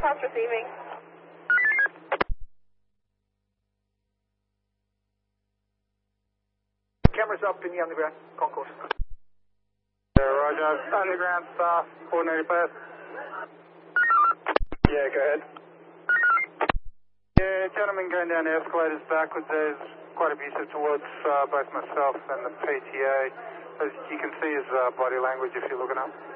Pass receiving. Cameras up in the underground concourse. Roger. Underground staff, coordinated pass. Yeah, go ahead. Yeah, gentlemen going down the escalators backwards. There's quite abusive towards both myself and the PTA. As you can see his body language if you're looking up.